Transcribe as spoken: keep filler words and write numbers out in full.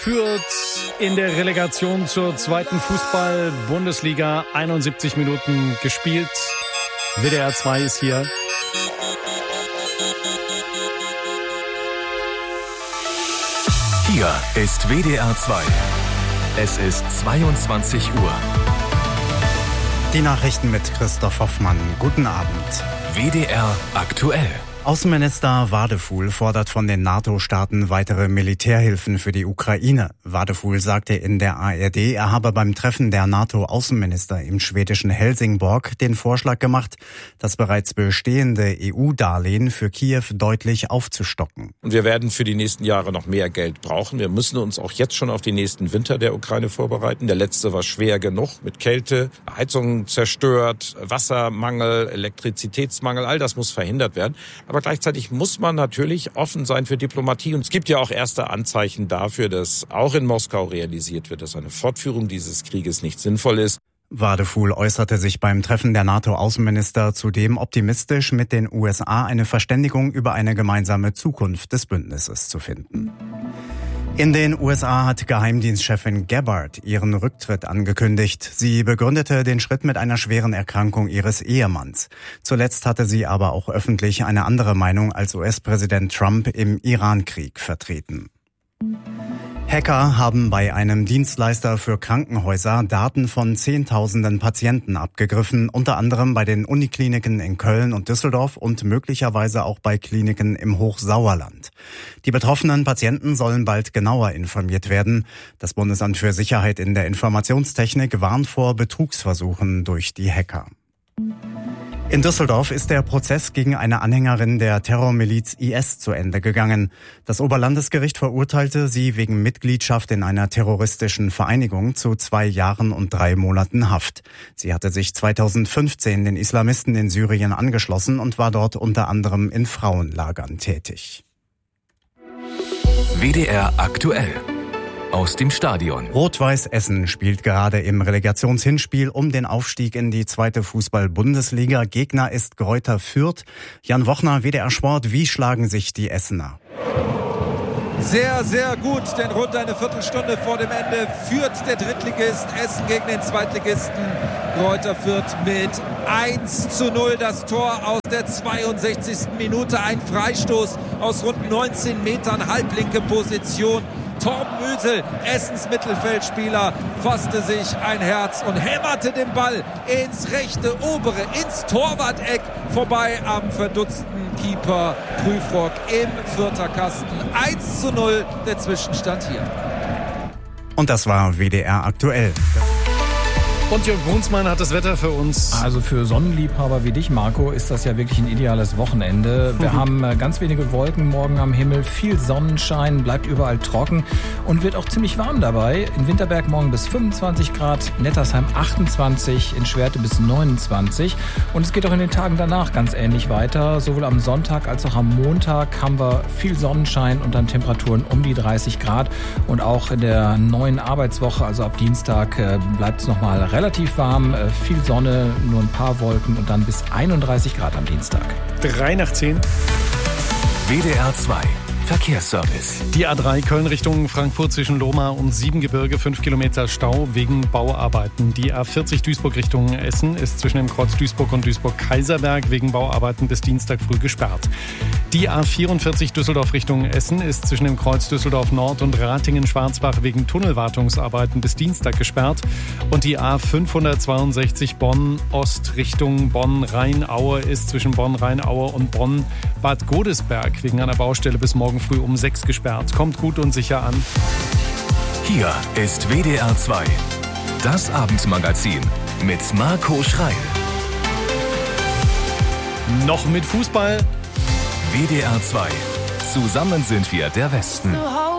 Fürth in der Relegation zur zweiten Fußball-Bundesliga. einundsiebzig Minuten gespielt. W D R zwei ist hier. Hier ist W D R zwei. Es ist zweiundzwanzig Uhr. Die Nachrichten mit Christoph Hoffmann. Guten Abend. W D R aktuell. Außenminister Wadefuhl fordert von den NATO-Staaten weitere Militärhilfen für die Ukraine. Wadefuhl sagte in der A R D, er habe beim Treffen der NATO-Außenminister im schwedischen Helsingborg den Vorschlag gemacht, das bereits bestehende E U-Darlehen für Kiew deutlich aufzustocken. Und wir werden für die nächsten Jahre noch mehr Geld brauchen. Wir müssen uns auch jetzt schon auf die nächsten Winter der Ukraine vorbereiten. Der letzte war schwer genug mit Kälte, Heizungen zerstört, Wassermangel, Elektrizitätsmangel. All das muss verhindert werden. Aber gleichzeitig muss man natürlich offen sein für Diplomatie. Und es gibt ja auch erste Anzeichen dafür, dass auch in Moskau realisiert wird, dass eine Fortführung dieses Krieges nicht sinnvoll ist. Wadefuhl äußerte sich beim Treffen der NATO-Außenminister zudem optimistisch, mit den U S A eine Verständigung über eine gemeinsame Zukunft des Bündnisses zu finden. In den U S A hat Geheimdienstchefin Gabbard ihren Rücktritt angekündigt. Sie begründete den Schritt mit einer schweren Erkrankung ihres Ehemanns. Zuletzt hatte sie aber auch öffentlich eine andere Meinung als U S-Präsident Trump im Iran-Krieg vertreten. Hacker haben bei einem Dienstleister für Krankenhäuser Daten von Zehntausenden Patienten abgegriffen, unter anderem bei den Unikliniken in Köln und Düsseldorf und möglicherweise auch bei Kliniken im Hochsauerland. Die betroffenen Patienten sollen bald genauer informiert werden. Das Bundesamt für Sicherheit in der Informationstechnik warnt vor Betrugsversuchen durch die Hacker. In Düsseldorf ist der Prozess gegen eine Anhängerin der Terrormiliz I S zu Ende gegangen. Das Oberlandesgericht verurteilte sie wegen Mitgliedschaft in einer terroristischen Vereinigung zu zwei Jahren und drei Monaten Haft. Sie hatte sich zweitausendfünfzehn den Islamisten in Syrien angeschlossen und war dort unter anderem in Frauenlagern tätig. W D R aktuell. Aus dem Stadion. Rot-Weiß Essen spielt gerade im Relegationshinspiel um den Aufstieg in die zweite Fußball-Bundesliga. Gegner ist Greuther Fürth. Jan Wochner, W D R Sport, wie schlagen sich die Essener? Sehr, sehr gut, denn rund eine Viertelstunde vor dem Ende führt der Drittligist Essen gegen den Zweitligisten Greuther Fürth mit eins zu null. Das Tor aus der zweiundsechzigsten Minute, ein Freistoß aus rund neunzehn Metern, halblinke Position. Torben Müsel, Essens Mittelfeldspieler, fasste sich ein Herz und hämmerte den Ball ins rechte obere, ins Torwart-Eck, vorbei am verdutzten Keeper Prüfrock im Fürther Kasten. eins zu null der Zwischenstand hier. Und das war W D R aktuell. Und Jörg Brunsmann hat das Wetter für uns. Also für Sonnenliebhaber wie dich, Marco, ist das ja wirklich ein ideales Wochenende. Wir mhm. haben ganz wenige Wolken morgen am Himmel, viel Sonnenschein, bleibt überall trocken und wird auch ziemlich warm dabei. In Winterberg morgen bis fünfundzwanzig Grad, Nettersheim achtundzwanzig, in Schwerte bis neunundzwanzig. Und es geht auch in den Tagen danach ganz ähnlich weiter. Sowohl am Sonntag als auch am Montag haben wir viel Sonnenschein und dann Temperaturen um die dreißig Grad. Und auch in der neuen Arbeitswoche, also ab Dienstag, bleibt es nochmal relativ Relativ warm, viel Sonne, nur ein paar Wolken und dann bis einunddreißig Grad am Dienstag. Drei nach zehn. W D R zwei. Verkehrsservice. Die A drei Köln Richtung Frankfurt zwischen Lohmar und Siebengebirge, fünf Kilometer Stau wegen Bauarbeiten. Die A vierzig Duisburg Richtung Essen ist zwischen dem Kreuz Duisburg und Duisburg-Kaiserberg wegen Bauarbeiten bis Dienstag früh gesperrt. Die A vierundvierzig Düsseldorf Richtung Essen ist zwischen dem Kreuz Düsseldorf Nord und Ratingen-Schwarzbach wegen Tunnelwartungsarbeiten bis Dienstag gesperrt. Und die A fünfhundertzweiundsechzig Bonn Ost Richtung Bonn-Rheinaue ist zwischen Bonn-Rheinaue und Bonn-Bad Godesberg wegen einer Baustelle bis morgen früh um sechs gesperrt. Kommt gut und sicher an. Hier ist W D R zwei. Das Abendmagazin mit Marco Schreil. Noch mit Fußball. W D R zwei. Zusammen sind wir der Westen.